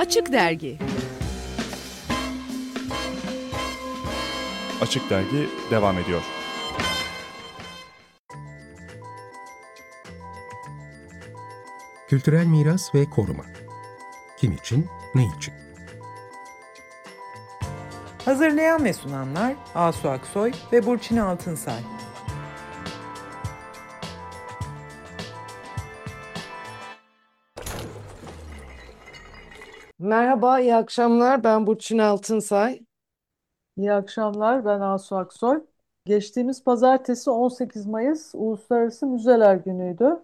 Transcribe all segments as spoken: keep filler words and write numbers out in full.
Açık Dergi. Açık Dergi devam ediyor. Kültürel miras ve koruma. Kim için, ne için? Hazırlayan ve sunanlar Asu Aksoy ve Burçin Altınsay. Merhaba, iyi akşamlar. Ben Burçin Altınsay. İyi akşamlar, ben Asu Aksoy. Geçtiğimiz pazartesi on sekiz Mayıs Uluslararası Müzeler Günü'ydü.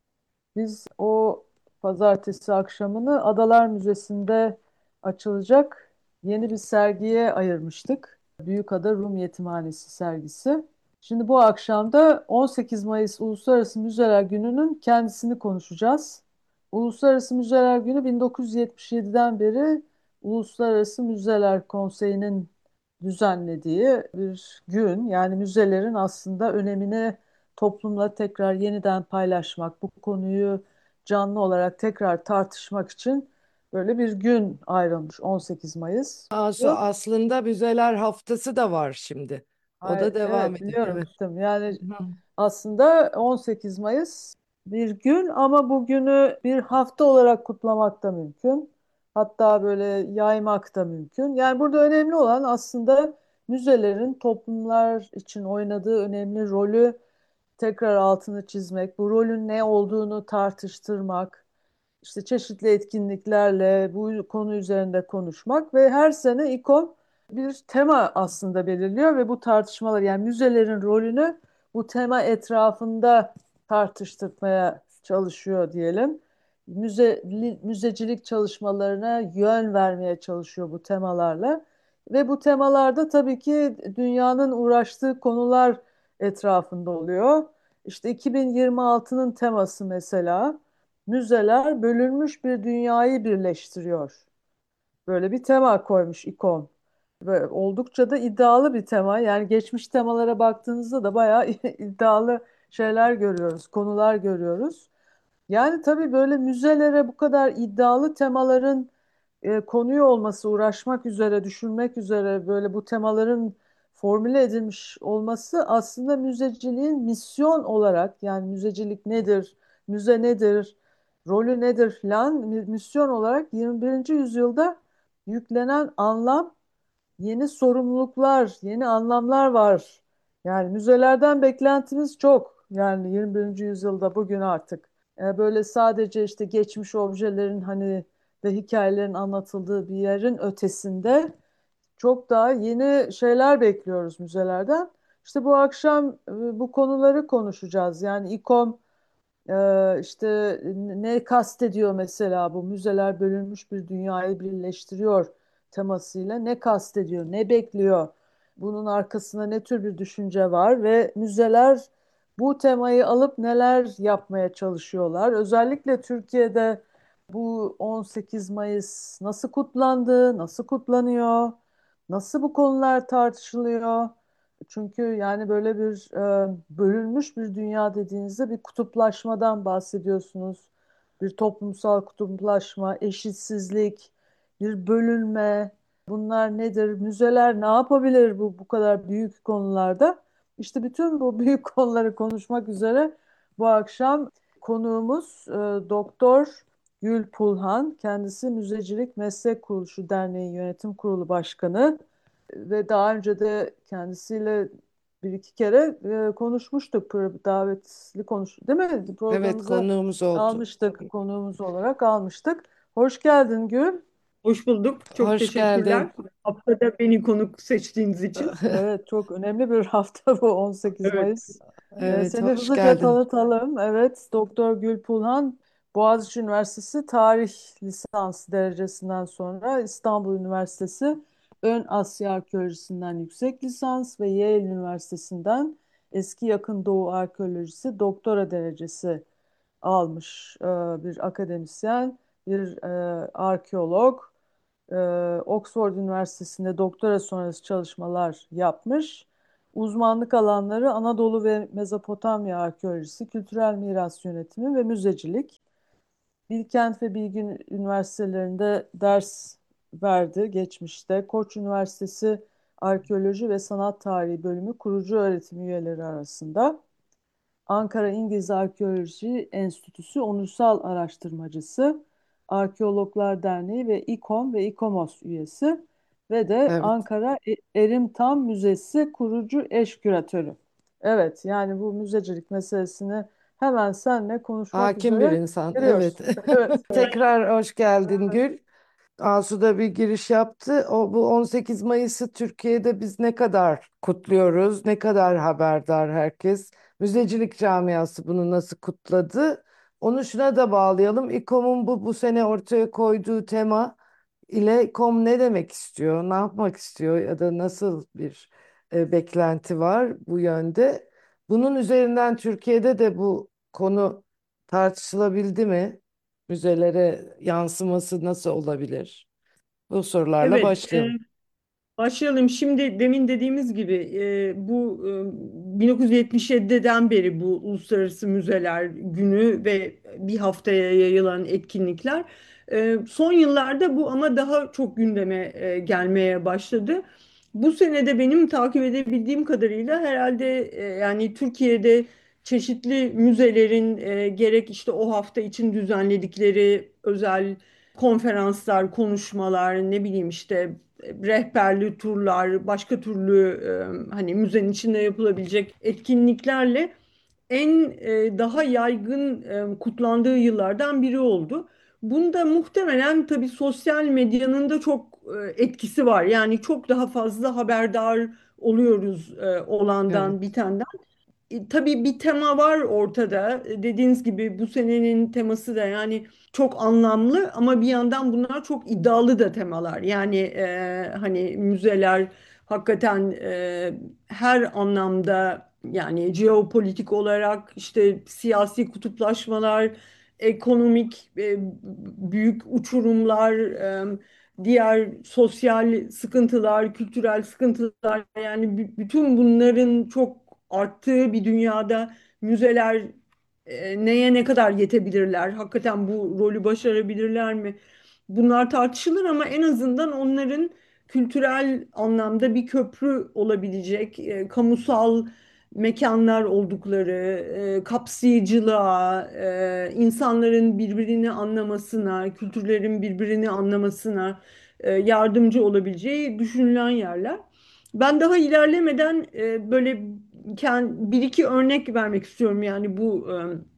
Biz o pazartesi akşamını Adalar Müzesi'nde açılacak yeni bir sergiye ayırmıştık. Büyükada Rum Yetimhanesi sergisi. Şimdi bu akşam da on sekiz Mayıs Uluslararası Müzeler Günü'nün kendisini konuşacağız. Uluslararası Müzeler Günü bin dokuz yüz yetmiş yediden beri Uluslararası Müzeler Konseyi'nin düzenlediği bir gün. Yani müzelerin aslında önemini toplumla tekrar yeniden paylaşmak, bu konuyu canlı olarak tekrar tartışmak için böyle bir gün ayrılmış on sekiz Mayıs. Asu, aslında Müzeler Haftası da var şimdi. O Ay, da devam evet ediyor. biliyorum Evet. gittim. Yani Hı. aslında on sekiz Mayıs bir gün ama bu günü bir hafta olarak kutlamak da mümkün. Hatta böyle yaymak da mümkün. Yani burada önemli olan aslında müzelerin toplumlar için oynadığı önemli rolü tekrar altını çizmek, bu rolün ne olduğunu tartıştırmak, işte çeşitli etkinliklerle bu konu üzerinde konuşmak ve her sene İKOM bir tema aslında belirliyor ve bu tartışmalar yani müzelerin rolünü bu tema etrafında tartıştırmaya çalışıyor diyelim. Müze, müzecilik çalışmalarına yön vermeye çalışıyor bu temalarla. Ve bu temalarda tabii ki dünyanın uğraştığı konular etrafında oluyor. İşte iki bin yirmi altının teması mesela müzeler bölünmüş bir dünyayı birleştiriyor. Böyle bir tema koymuş ikon. Ve oldukça da iddialı bir tema. Yani geçmiş temalara baktığınızda da bayağı iddialı şeyler görüyoruz, konular görüyoruz. Yani tabii böyle müzelere bu kadar iddialı temaların e, konuyu olması, uğraşmak üzere, düşünmek üzere böyle bu temaların formüle edilmiş olması aslında müzeciliğin misyon olarak yani müzecilik nedir, müze nedir, rolü nedir filan misyon olarak yirmi birinci yüzyılda yüklenen anlam, yeni sorumluluklar, yeni anlamlar var. Yani müzelerden beklentimiz çok. Yani yirmi birinci yüzyılda bugün artık. E, böyle sadece işte geçmiş objelerin hani ve hikayelerin anlatıldığı bir yerin ötesinde çok daha yeni şeyler bekliyoruz müzelerden. İşte bu akşam e, bu konuları konuşacağız. Yani İKOM ee, işte ne kastediyor mesela bu müzeler bölünmüş bir dünyayı birleştiriyor temasıyla ne kastediyor, ne bekliyor? Bunun arkasında ne tür bir düşünce var ve müzeler bu temayı alıp neler yapmaya çalışıyorlar? Özellikle Türkiye'de bu on sekiz Mayıs nasıl kutlandı, nasıl kutlanıyor, nasıl bu konular tartışılıyor? Çünkü yani böyle bir e, bölünmüş bir dünya dediğinizde bir kutuplaşmadan bahsediyorsunuz. Bir toplumsal kutuplaşma, eşitsizlik, bir bölünme. Bunlar nedir? Müzeler ne yapabilir bu bu kadar büyük konularda? İşte bütün bu büyük konuları konuşmak üzere bu akşam konuğumuz e, Doktor Gül Pulhan. Kendisi Müzecilik Meslek Kuruluşu Derneği Yönetim Kurulu Başkanı ve daha önce de kendisiyle bir iki kere e, konuşmuştuk. Pro- Davetli konuş, değil mi? Evet, Programımıza konuğumuz oldu. almıştık, konuğumuz olarak almıştık. Hoş geldin Gül. Hoş bulduk. Çok Hoş teşekkürler. geldin. Haftada beni konuk seçtiğiniz için. Evet, çok önemli bir hafta bu on sekiz Evet. Mayıs. Ee, Evet, seni hoş hızlıca geldin. tanıtalım. Evet, Doktor Gül Pulhan, Boğaziçi Üniversitesi Tarih Lisans derecesinden sonra İstanbul Üniversitesi Ön Asya Arkeolojisinden yüksek lisans ve Yale Üniversitesi'nden Eski Yakın Doğu Arkeolojisi doktora derecesi almış e, bir akademisyen, bir e, arkeolog. Ee, Oxford Üniversitesi'nde doktora sonrası çalışmalar yapmış. Uzmanlık alanları Anadolu ve Mezopotamya arkeolojisi, kültürel miras yönetimi ve müzecilik. Bilkent ve Bilgi Üniversitelerinde ders verdi geçmişte. Koç Üniversitesi Arkeoloji ve Sanat Tarihi Bölümü kurucu öğretim üyeleri arasında. Ankara İngiliz Arkeoloji Enstitüsü onursal araştırmacısı, Arkeologlar Derneği ve İKOM ve İKOMOS üyesi ve de Evet. Ankara E- Erimtam Müzesi kurucu eş küratörü. Evet, yani bu müzecilik meselesini hemen seninle konuşmak Hakim bir üzere insan. Evet. giriyoruz. Evet, Tekrar hoş geldin evet. Gül. Asu da bir giriş yaptı. O bu on sekiz Mayıs'ı Türkiye'de biz ne kadar kutluyoruz? Ne kadar haberdar herkes? Müzecilik camiası bunu nasıl kutladı? Onu şuna da bağlayalım. İKOM'un bu bu sene ortaya koyduğu tema ile İKOM ne demek istiyor? Ne yapmak istiyor ya da nasıl bir e, beklenti var bu yönde? Bunun üzerinden Türkiye'de de bu konu tartışılabildi mi? Müzelere yansıması nasıl olabilir? Bu sorularla Evet, e, başlayalım. başlayalım. Şimdi demin dediğimiz gibi e, bu e, bin dokuz yüz yetmiş yediden beri bu Uluslararası Müzeler Günü ve bir haftaya yayılan etkinlikler. E, son yıllarda bu ama daha çok gündeme e, gelmeye başladı. Bu senede benim takip edebildiğim kadarıyla herhalde e, yani Türkiye'de çeşitli müzelerin e, gerek işte o hafta için düzenledikleri özel konferanslar, konuşmalar, ne bileyim işte rehberli turlar, başka türlü e, hani müzenin içinde yapılabilecek etkinliklerle en e, daha yaygın e, kutlandığı yıllardan biri oldu. Bunda muhtemelen tabii sosyal medyanın da çok e, etkisi var. Yani çok daha fazla haberdar oluyoruz e, olandan, Evet. bitenden. E, tabii bir tema var ortada. E, Dediğiniz gibi bu senenin teması da yani çok anlamlı ama bir yandan bunlar çok iddialı da temalar. Yani e, hani müzeler hakikaten e, her anlamda yani jeopolitik olarak işte siyasi kutuplaşmalar, ekonomik e, büyük uçurumlar, e, diğer sosyal sıkıntılar, kültürel sıkıntılar yani bü- bütün bunların çok arttığı bir dünyada müzeler e, neye ne kadar yetebilirler? Hakikaten bu rolü başarabilirler mi? Bunlar tartışılır ama en azından onların kültürel anlamda bir köprü olabilecek, e, kamusal mekanlar oldukları, e, kapsayıcılığa, e, insanların birbirini anlamasına, kültürlerin birbirini anlamasına e, yardımcı olabileceği düşünülen yerler. Ben daha ilerlemeden e, böyle kend- bir iki örnek vermek istiyorum yani bu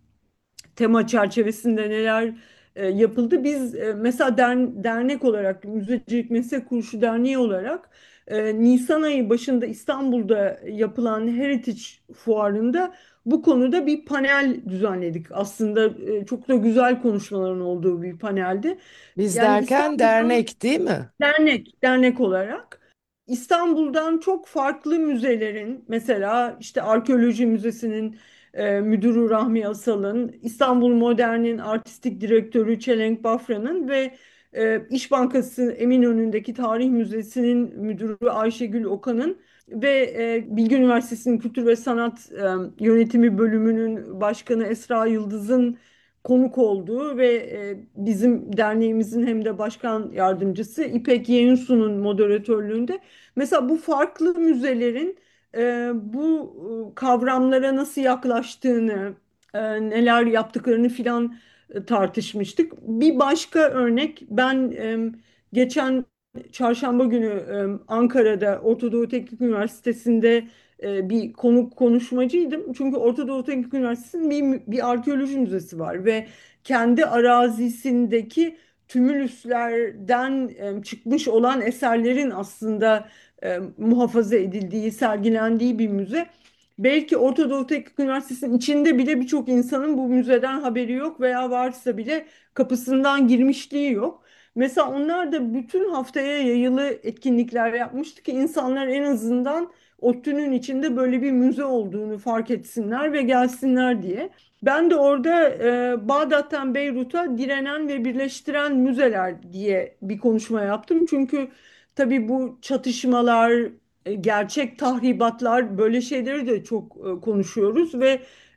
tema çerçevesinde neler e, yapıldı. Biz e, mesela dern- dernek olarak Müzecilik Meslek Kuruluşu Derneği olarak e, Nisan ayı başında İstanbul'da yapılan Heritage Fuarı'nda bu konuda bir panel düzenledik. Aslında e, çok da güzel konuşmaların olduğu bir paneldi. Biz Yani derken İstanbul'dan dernek değil mi? dernek, dernek olarak İstanbul'dan çok farklı müzelerin mesela işte Arkeoloji Müzesi'nin e, müdürü Rahmi Asal'ın, İstanbul Modern'in artistik direktörü Çelenk Bafra'nın ve e, İş Bankası Eminönü'ndeki Tarih Müzesi'nin müdürü Ayşegül Okan'ın ve e, Bilgi Üniversitesi'nin Kültür ve Sanat e, Yönetimi Bölümünün başkanı Esra Yıldız'ın konuk olduğu ve e, bizim derneğimizin hem de başkan yardımcısı İpek Yeyunsu'nun moderatörlüğünde mesela bu farklı müzelerin e, bu e, kavramlara nasıl yaklaştığını, e, neler yaptıklarını filan e, tartışmıştık. Bir başka örnek ben e, geçen çarşamba günü e, Ankara'da Orta Doğu Teknik Üniversitesi'nde e, bir konuk konuşmacıydım. Çünkü Orta Doğu Teknik Üniversitesi'nin bir, bir arkeoloji müzesi var ve kendi arazisindeki tümülüslerden e, çıkmış olan eserlerin aslında e, muhafaza edildiği, sergilendiği bir müze. Belki Orta Doğu Teknik Üniversitesi'nin içinde bile birçok insanın bu müzeden haberi yok veya varsa bile kapısından girmişliği yok. Mesela onlar da bütün haftaya yayılı etkinlikler yapmıştı ki insanlar en azından ODTÜ'nün içinde böyle bir müze olduğunu fark etsinler ve gelsinler diye. Ben de orada e, Bağdat'tan Beyrut'a direnen ve birleştiren müzeler diye bir konuşma yaptım. Çünkü tabii bu çatışmalar, e, gerçek tahribatlar böyle şeyleri de çok e, konuşuyoruz ve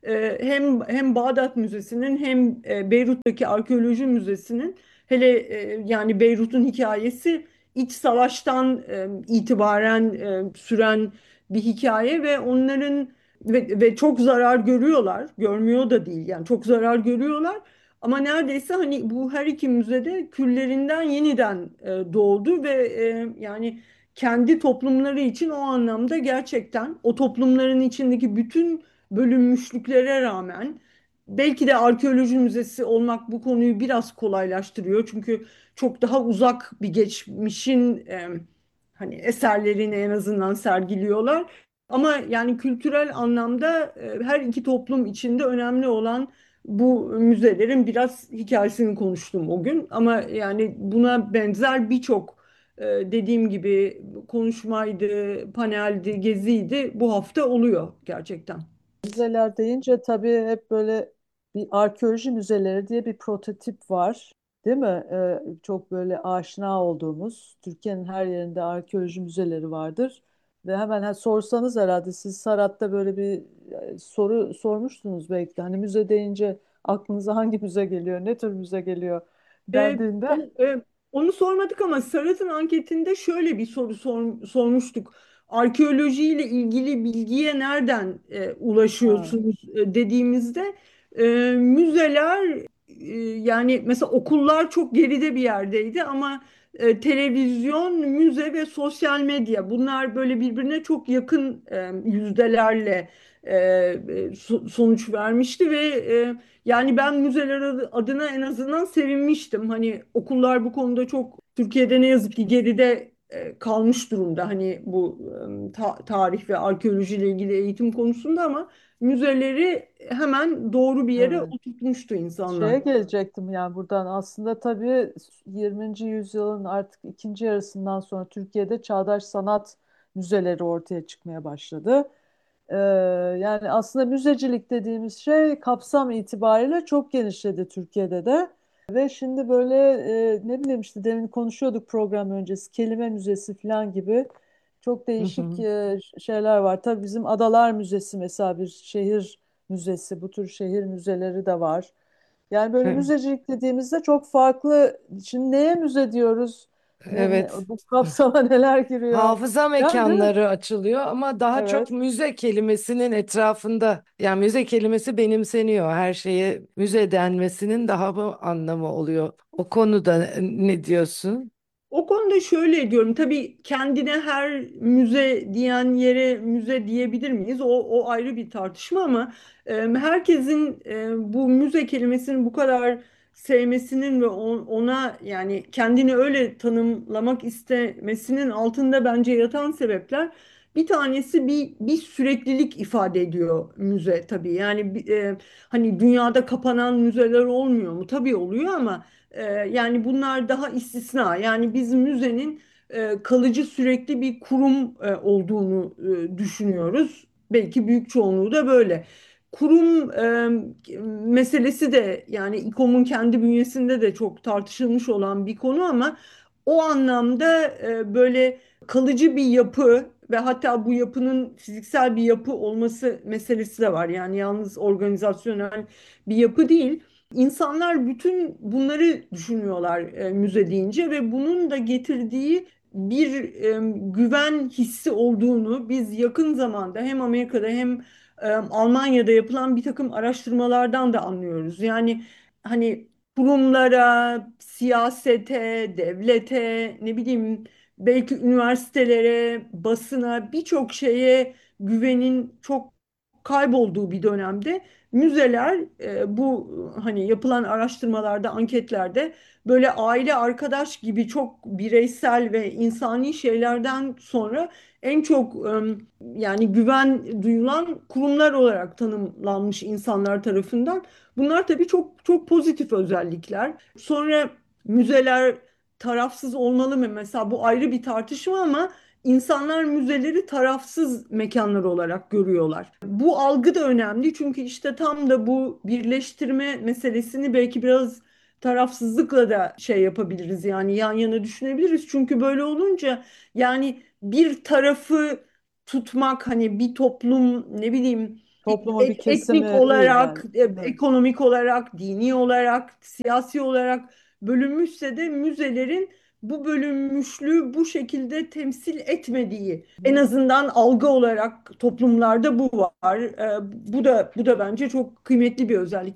e, hem hem Bağdat Müzesi'nin hem e, Beyrut'taki Arkeoloji Müzesi'nin, hele e, yani Beyrut'un hikayesi iç savaştan e, itibaren e, süren bir hikaye ve onların ve, ve çok zarar görüyorlar. Görmüyor da değil, yani çok zarar görüyorlar. Ama neredeyse hani bu her iki müzede küllerinden yeniden e, doğdu ve e, yani kendi toplumları için o anlamda gerçekten o toplumların içindeki bütün bölünmüşlüklere rağmen, belki de arkeoloji müzesi olmak bu konuyu biraz kolaylaştırıyor. Çünkü çok daha uzak bir geçmişin e, hani eserlerini en azından sergiliyorlar. Ama yani kültürel anlamda e, her iki toplum içinde önemli olan bu müzelerin biraz hikayesini konuştum o gün. Ama yani buna benzer birçok e, dediğim gibi konuşmaydı, paneldi, geziydi bu hafta oluyor gerçekten. Müzeler deyince tabii hep böyle bir arkeoloji müzeleri diye bir prototip var, değil mi? Ee, çok böyle aşina olduğumuz Türkiye'nin her yerinde arkeoloji müzeleri vardır. Ve hemen ha, sorsanız herhalde siz Sarat'ta böyle bir e, soru sormuştunuz belki de. Hani müze deyince aklınıza hangi müze geliyor, ne tür müze geliyor E, dendiğinde. onu, e, onu sormadık ama Serhat'ın anketinde şöyle bir soru sor- sormuştuk. Arkeolojiyle ilgili bilgiye nereden e, Ha, ulaşıyorsunuz e, dediğimizde e, müzeler, e, yani mesela okullar çok geride bir yerdeydi ama e, televizyon, müze ve sosyal medya, bunlar böyle birbirine çok yakın e, yüzdelerle e, e, so- sonuç vermişti ve e, yani ben müzeler adı- adına en azından sevinmiştim. Hani okullar bu konuda çok Türkiye'de ne yazık ki geride e, kalmış durumda. Hani bu e, ta- tarih ve arkeolojiyle ilgili eğitim konusunda, ama müzeleri hemen doğru bir yere evet. oturtmuştu insanlar. Şeye gelecektim yani buradan aslında tabii yirminci yüzyılın artık ikinci yarısından sonra Türkiye'de çağdaş sanat müzeleri ortaya çıkmaya başladı. Ee, Yani aslında müzecilik dediğimiz şey kapsam itibariyle çok genişledi Türkiye'de de. Ve şimdi böyle e, ne bileyim işte demin konuşuyorduk program öncesi kelime müzesi falan gibi çok Hı değişik hı. e, şeyler var. Tabii bizim Adalar Müzesi mesela bir şehir müzesi, bu tür şehir müzeleri de var. Yani böyle müzecilik dediğimizde çok farklı. Şimdi neye müze diyoruz? Ne, ne- Evet. bu kapsama neler giriyor? Hafıza Yani değil mi? mekanları açılıyor ama daha çok Evet. müze kelimesinin etrafında. Yani müze kelimesi benimseniyor. Her şeye müze denmesinin daha bu anlamı oluyor. O konuda ne diyorsun? O konuda şöyle diyorum. Tabii kendine her müze diyen yere müze diyebilir miyiz? O, o ayrı bir tartışma ama e, herkesin e, bu müze kelimesini bu kadar sevmesinin ve on- ona yani kendini öyle tanımlamak istemesinin altında bence yatan sebepler, bir tanesi bir bir süreklilik ifade ediyor müze tabii. Yani bir- e, hani dünyada kapanan müzeler olmuyor mu? Tabii oluyor ama ee, yani bunlar daha istisna. Yani biz müzenin e, kalıcı sürekli bir kurum e, olduğunu e, düşünüyoruz. Belki büyük çoğunluğu da böyle. Kurum e, meselesi de yani İKOM'un kendi bünyesinde de çok tartışılmış olan bir konu ama o anlamda e, böyle kalıcı bir yapı ve hatta bu yapının fiziksel bir yapı olması meselesi de var. Yani yalnız organizasyonel bir yapı değil. İnsanlar bütün bunları düşünüyorlar e, müze deyince ve bunun da getirdiği bir e, güven hissi olduğunu biz yakın zamanda hem Amerika'da hem e, Almanya'da yapılan bir takım araştırmalardan da anlıyoruz. Yani hani kurumlara, siyasete, devlete, ne bileyim belki üniversitelere, basına, birçok şeye güvenin çok kaybolduğu bir dönemde müzeler e, bu hani yapılan araştırmalarda, anketlerde böyle aile, arkadaş gibi çok bireysel ve insani şeylerden sonra en çok e, yani güven duyulan kurumlar olarak tanımlanmış insanlar tarafından. Bunlar tabii çok çok pozitif özellikler. Sonra müzeler tarafsız olmalı mı? Mesela bu ayrı bir tartışma ama İnsanlar müzeleri tarafsız mekanlar olarak görüyorlar. Bu algı da önemli çünkü işte tam da bu birleştirme meselesini belki biraz tarafsızlıkla da şey yapabiliriz, yani yan yana düşünebiliriz. Çünkü böyle olunca yani bir tarafı tutmak, hani bir toplum ne bileyim topluma bir Et- etnik kesime değil olarak, yani. e, Evet. ekonomik olarak, dini olarak, siyasi olarak bölünmüşse de müzelerin bu bölünmüşlüğü bu şekilde temsil etmediği, en azından algı olarak toplumlarda bu var. E, bu da bu da bence çok kıymetli bir özellik.